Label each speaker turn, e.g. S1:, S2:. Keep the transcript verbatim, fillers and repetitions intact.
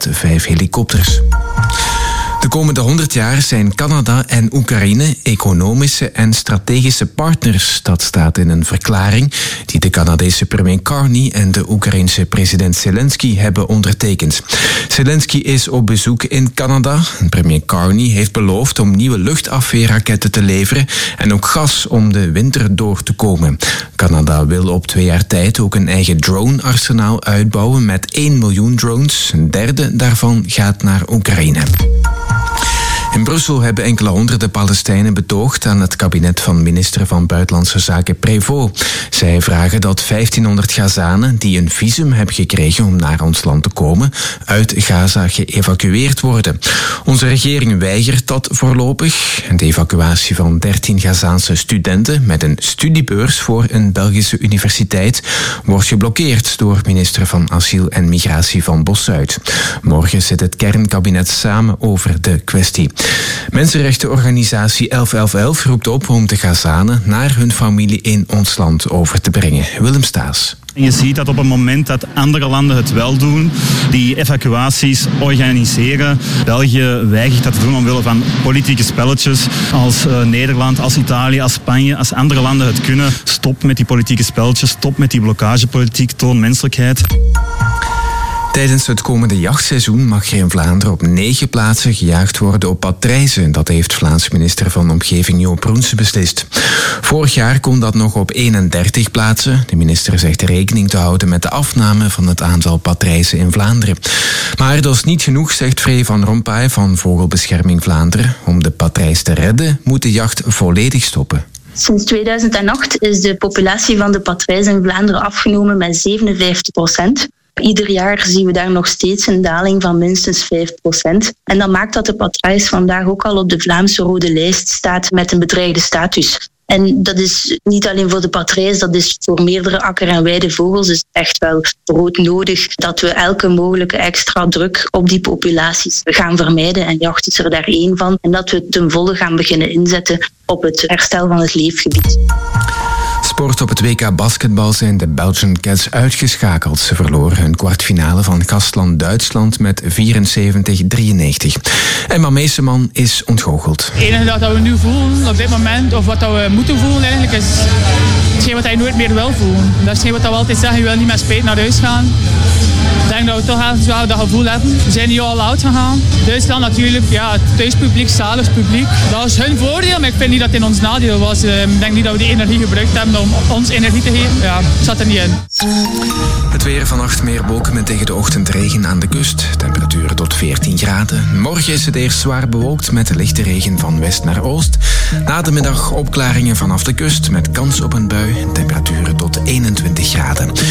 S1: met vijf helikopters. De komende honderd jaar zijn Canada en Oekraïne economische en strategische partners. Dat staat in een verklaring die de Canadese premier Carney en de Oekraïense president Zelensky hebben ondertekend. Zelensky is op bezoek in Canada. Premier Carney heeft beloofd om nieuwe luchtafweerraketten te leveren en ook gas om de winter door te komen. Canada wil op twee jaar tijd ook een eigen drone-arsenaal uitbouwen met één miljoen drones. Een derde daarvan gaat naar Oekraïne. In Brussel hebben enkele honderden Palestijnen betoogd aan het kabinet van minister van Buitenlandse Zaken Prévost. Zij vragen dat vijftienhonderd Gazanen die een visum hebben gekregen om naar ons land te komen, uit Gaza geëvacueerd worden. Onze regering weigert dat voorlopig. De evacuatie van dertien Gazaanse studenten met een studiebeurs voor een Belgische universiteit wordt geblokkeerd door minister van Asiel en Migratie van Bossuit. Morgen zit het kernkabinet samen over de kwestie. Mensenrechtenorganisatie elf elf elf roept op om de Gazanen naar hun familie in ons land over te brengen. Willem Staes.
S2: En je ziet dat op het moment dat andere landen het wel doen, die evacuaties organiseren, België weigert dat te doen omwille van politieke spelletjes. Als uh, Nederland, als Italië, als Spanje, als andere landen het kunnen, stop met die politieke spelletjes, stop met die blokkagepolitiek, toon menselijkheid.
S1: Tijdens het komende jachtseizoen mag er in Vlaanderen op negen plaatsen gejaagd worden op patrijzen. Dat heeft Vlaams minister van Omgeving Jo Proense beslist. Vorig jaar kon dat nog op eenendertig plaatsen. De minister zegt rekening te houden met de afname van het aantal patrijzen in Vlaanderen. Maar dat is niet genoeg, zegt Free van Rompuy van Vogelbescherming Vlaanderen. Om de patrijs te redden moet de jacht volledig stoppen.
S3: Sinds tweeduizend acht is de populatie van de patrijs in Vlaanderen afgenomen met zevenenvijftig procent. Ieder jaar zien we daar nog steeds een daling van minstens vijf procent. En dat maakt dat de patrijs vandaag ook al op de Vlaamse rode lijst staat met een bedreigde status. En dat is niet alleen voor de patrijs, dat is voor meerdere akker- en weidevogels. Het is echt wel broodnodig dat we elke mogelijke extra druk op die populaties gaan vermijden. En jacht is er daar één van. En dat we ten volle gaan beginnen inzetten op het herstel van het leefgebied.
S1: Sport op het W K basketbal zijn de Belgian Cats uitgeschakeld. Ze verloren hun kwartfinale van gastland Duitsland met vierenzeventig drieënnegentig. Emma Meeseman is ontgoocheld.
S4: Het enige dat we nu voelen op dit moment, of wat we moeten voelen eigenlijk, is hetgeen wat je nooit meer wil voelen. Dat is hetgeen wat we altijd zeggen, je wil niet met spijt naar huis gaan. Ik denk dat we toch ergens wel dat gevoel hebben. We zijn nu al oud gegaan. Duitsland natuurlijk, ja, het thuispubliek, zalig publiek. Dat is hun voordeel, maar ik vind niet dat het in ons nadeel was. Ik denk niet dat we die energie gebruikt hebben om ons energie te geven. Ja, het zat er niet in.
S1: Het weer: vannacht meer wolken met tegen de ochtend regen aan de kust. Temperaturen tot veertien graden. Morgen is het eerst zwaar bewolkt met lichte regen van west naar oost. Na de middag opklaringen vanaf de kust met kans op een bui. Temperaturen tot eenentwintig graden.